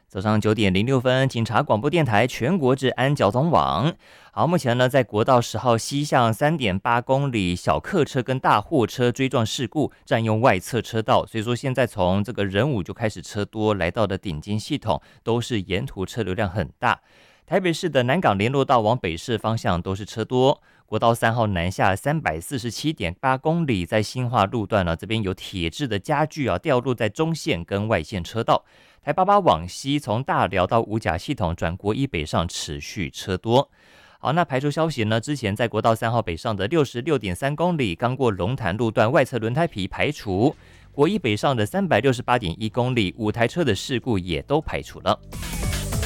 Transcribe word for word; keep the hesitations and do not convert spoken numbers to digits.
早上九点零六分，警察广播电台全国治安交通网。好，目前呢，在国道十号西向三点八公里，小客车跟大货车追撞事故，占用外侧车道，所以说现在从这个仁武就开始车多，来到的顶尖系统都是沿途车流量很大。台北市的南港联络道往北市方向都是车多。国道三号南下三百四十七点八公里，在新化路段呢，这边有铁质的家具啊掉落在中线跟外线车道。台八八往西，从大寮到五甲系统转国一北上持续车多。好，那排除消息呢？之前在国道三号北上的六十六点三公里，刚过龙潭路段外侧轮胎皮排除，国一北上的三百六十八点一公里，五台车的事故也都排除了。